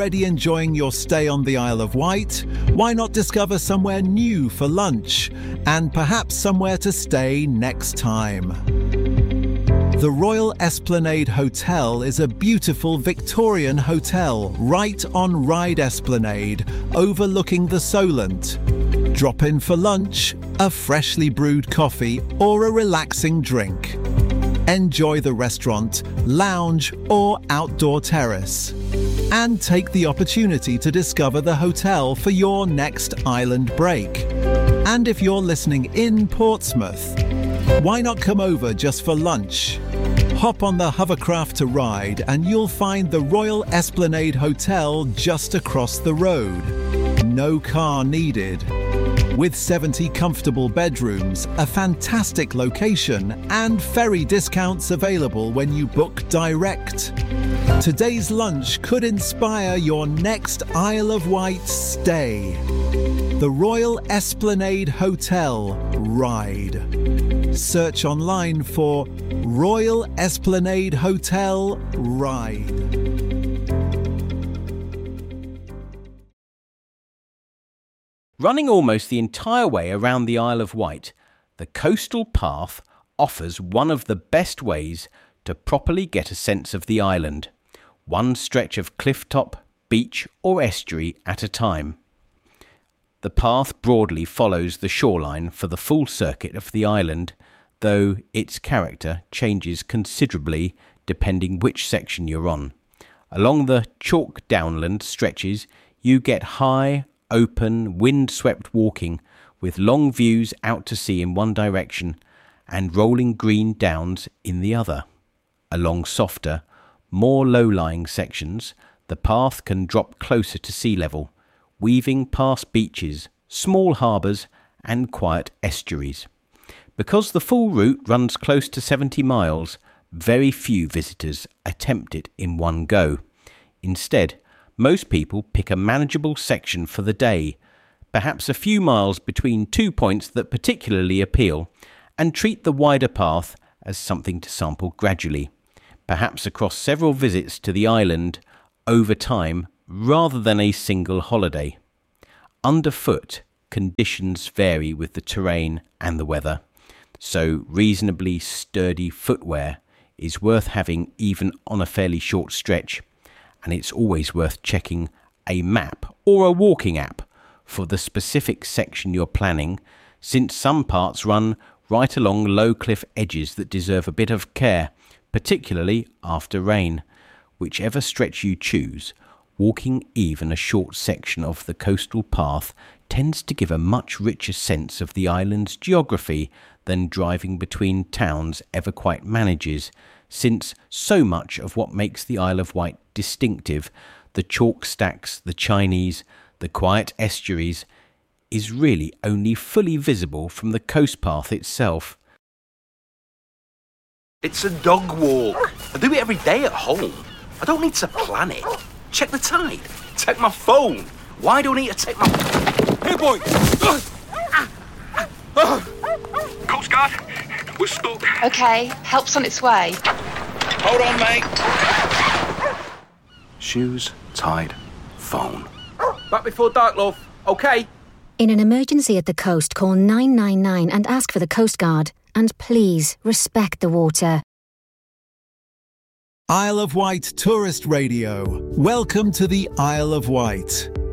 already enjoying your stay on the Isle of Wight? Why not discover somewhere new for lunch and perhaps somewhere to stay next time? The Royal Esplanade Hotel is a beautiful Victorian hotel right on Ryde Esplanade, overlooking the Solent. Drop in for lunch, a freshly brewed coffee or a relaxing drink. Enjoy the restaurant, lounge or outdoor terrace. And take the opportunity to discover the hotel for your next island break. And if you're listening in Portsmouth, why not come over just for lunch? Hop on the hovercraft to Ryde and you'll find the Royal Esplanade Hotel just across the road. No car needed. With 70 comfortable bedrooms, a fantastic location, and ferry discounts available when you book direct. Today's lunch could inspire your next Isle of Wight stay. The Royal Esplanade Hotel, Ryde. Search online for Royal Esplanade Hotel, Ryde. Running almost the entire way around the Isle of Wight, the Coastal Path offers one of the best ways to properly get a sense of the island, one stretch of cliff top, beach or estuary at a time. The path broadly follows the shoreline for the full circuit of the island, though its character changes considerably depending which section you're on. Along the chalk downland stretches, you get high, open, wind-swept walking with long views out to sea in one direction and rolling green downs in the other. Along softer, more low-lying sections, the path can drop closer to sea level, weaving past beaches, small harbours and quiet estuaries. Because the full route runs close to 70 miles, very few visitors attempt it in one go. Instead, most people pick a manageable section for the day, perhaps a few miles between 2 points that particularly appeal, and treat the wider path as something to sample gradually, perhaps across several visits to the island over time rather than a single holiday. Underfoot, conditions vary with the terrain and the weather, so reasonably sturdy footwear is worth having even on a fairly short stretch. And it's always worth checking a map or a walking app for the specific section you're planning, since some parts run right along low cliff edges that deserve a bit of care, particularly after rain. Whichever stretch you choose, walking even a short section of the coastal path tends to give a much richer sense of the island's geography than driving between towns ever quite manages, since so much of what makes the Isle of Wight distinctive, the chalk stacks, the Chinese, the quiet estuaries, is really only fully visible from the coast path itself. It's a dog walk. I do it every day at home. I don't need to plan it. Check the tide. Take my phone. Why do I need to take my... Hey, boy! Coast Guard, we're stuck. OK, help's on its way. Hold on, mate. Shoes, tide, phone. Back before dark, love. OK? In an emergency at the coast, call 999 and ask for the Coast Guard. And please, respect the water. Isle of Wight Tourist Radio. Welcome to the Isle of Wight.